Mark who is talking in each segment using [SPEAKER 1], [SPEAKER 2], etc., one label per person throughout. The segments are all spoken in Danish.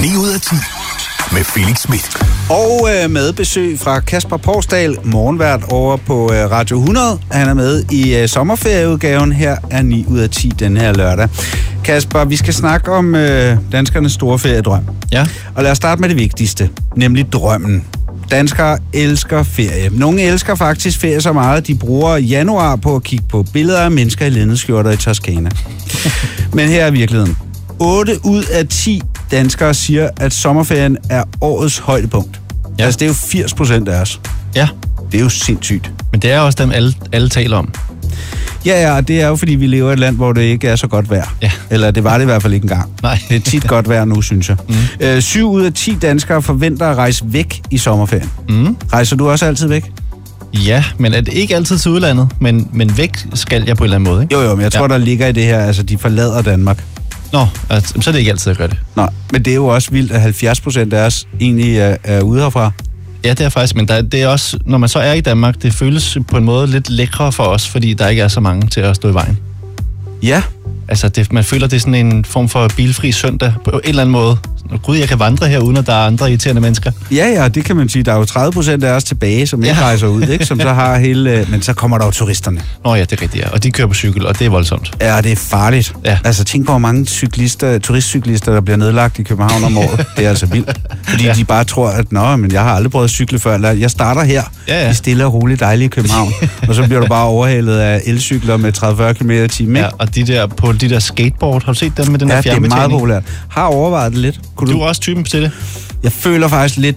[SPEAKER 1] 9 ud af 10 med Felix Smith.
[SPEAKER 2] Og med besøg fra Kasper Porsdal, morgenvært over på Radio 100. Han er med i sommerferieudgaven. Her er 9 ud af 10 den her lørdag. Kasper, vi skal snakke om danskernes store feriedrøm.
[SPEAKER 3] Ja.
[SPEAKER 2] Og lad os starte med det vigtigste, nemlig drømmen. Danskere elsker ferie. Nogle elsker faktisk ferie så meget, de bruger januar på at kigge på billeder af mennesker i linnedskjorter i Toskana. Men her er virkeligheden. 8 ud af 10 danskere siger, at sommerferien er årets højdepunkt. Ja. Altså, det er jo 80% af os.
[SPEAKER 3] Ja.
[SPEAKER 2] Det er jo sindssygt.
[SPEAKER 3] Men det er også dem, alle taler om.
[SPEAKER 2] Ja, og det er jo, fordi vi lever i et land, hvor det ikke er så godt vejr.
[SPEAKER 3] Ja.
[SPEAKER 2] Eller det var det i hvert fald ikke engang.
[SPEAKER 3] Nej.
[SPEAKER 2] Det er tit godt vejr nu, synes jeg. 7 ud af 10 danskere forventer at rejse væk i sommerferien. Rejser du også altid væk?
[SPEAKER 3] Ja, men er det ikke altid til udlandet, men væk skal jeg på en eller anden måde, ikke?
[SPEAKER 2] Jo, men jeg tror, der ligger i det her, altså de forlader Danmark.
[SPEAKER 3] Nå, altså, så er det ikke altid at gøre det.
[SPEAKER 2] Nej, men det er jo også vildt, at 70% af os egentlig er ude herfra.
[SPEAKER 3] Ja, det er faktisk, men det er også, når man så er i Danmark, det føles på en måde lidt lækre for os, fordi der ikke er så mange til at stå i vejen.
[SPEAKER 2] Ja.
[SPEAKER 3] Altså, man føler, det er sådan en form for bilfri søndag på en eller anden måde. Gud, jeg kan vandre her, uden at der er andre irriterende mennesker.
[SPEAKER 2] Ja, det kan man sige. Der er jo 30% af os tilbage, som ikke rejser ud, ikke? Som så har hele... Men så kommer der jo turisterne.
[SPEAKER 3] Nå ja, det er rigtigt, ja. Og de kører på cykel, og det er voldsomt.
[SPEAKER 2] Ja, det er farligt.
[SPEAKER 3] Ja.
[SPEAKER 2] Altså, tænk på, hvor mange turistcyklister, der bliver nedlagt i København om året. Det er altså vildt. Fordi de bare tror, at men jeg har aldrig prøvet at cykle før. Eller, jeg starter her i stille og roligt dejlige København. Og så bliver du bare overhalet af elcykler med 30-40 km/t.
[SPEAKER 3] Ja, og de der skateboard, har du set dem med den der fjernbetjening?
[SPEAKER 2] Ja, det er meget populært. Har overvejet det lidt.
[SPEAKER 3] Du er også typen til det?
[SPEAKER 2] Jeg føler faktisk lidt,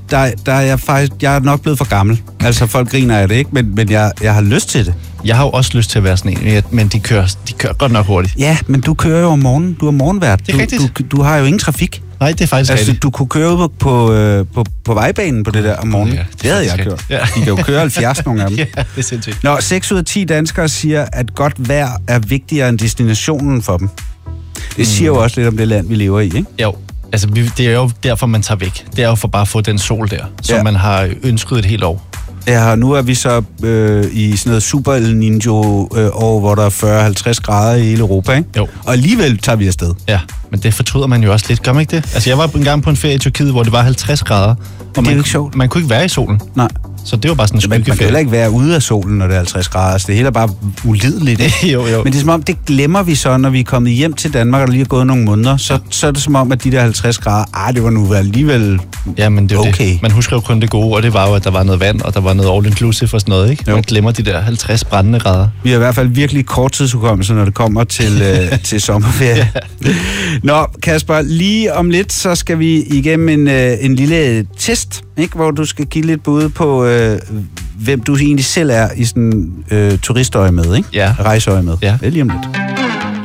[SPEAKER 2] jeg er nok blevet for gammel. Altså, folk griner af det, ikke? Men jeg har lyst til det.
[SPEAKER 3] Jeg har jo også lyst til at være sådan en, men de kører godt nok hurtigt.
[SPEAKER 2] Ja, men du kører jo om morgenen. Du er morgenvært.
[SPEAKER 3] Det er rigtigt.
[SPEAKER 2] Du har jo ingen trafik.
[SPEAKER 3] Nej, det er faktisk rigtigt.
[SPEAKER 2] Du kunne køre ud på vejbanen på det der om morgenen. Ja, det havde jeg kørt. Ja. De kan jo køre 70 nogle af dem.
[SPEAKER 3] Ja, det er sindssygt.
[SPEAKER 2] 6 ud af 10 danskere siger, at godt vejr er vigtigere end destinationen for dem. Det siger jo også lidt om det land, vi lever i, ikke?
[SPEAKER 3] Jo. Altså, det er jo derfor, man tager væk. Det er jo for bare at få den sol der, som man har ønsket et helt år.
[SPEAKER 2] Ja, og nu er vi så i sådan noget super El Niño-år, hvor der er 40-50 grader i hele Europa, ikke?
[SPEAKER 3] Jo.
[SPEAKER 2] Og alligevel tager vi afsted.
[SPEAKER 3] Ja, men det fortryder man jo også lidt, gør man ikke det? Altså, jeg var engang på en ferie i Tyrkiet, hvor det var 50 grader. Og
[SPEAKER 2] det er jo ikke sjovt.
[SPEAKER 3] Man kunne ikke være i solen.
[SPEAKER 2] Nej.
[SPEAKER 3] Så det var bare sådan en skyggeferie.
[SPEAKER 2] Man kan heller ikke være ude af solen, når det er 50 grader. Altså, det hele er bare ulideligt.
[SPEAKER 3] Jo.
[SPEAKER 2] Men det er som om, det glemmer vi så, når vi er kommet hjem til Danmark, og der lige er gået nogle måneder. Så er det som om, at de der 50 grader, det var nu alligevel
[SPEAKER 3] men det var
[SPEAKER 2] okay.
[SPEAKER 3] Det. Man husker jo kun det gode, og det var jo, at der var noget vand, og der var noget all inclusive og sådan noget, ikke? Man glemmer de der 50 brændende grader.
[SPEAKER 2] Vi har i hvert fald virkelig korttidshukommelse, når det kommer til sommerferie. Ja. Nå, Kasper, lige om lidt, så skal vi igennem en lille test, ikke? Hvor du skal give lidt bud på, hvem du egentlig selv er i sådan turistøje med, ikke?
[SPEAKER 3] Ja.
[SPEAKER 2] Rejseøje med.
[SPEAKER 3] Ja.
[SPEAKER 2] Det er lige om lidt.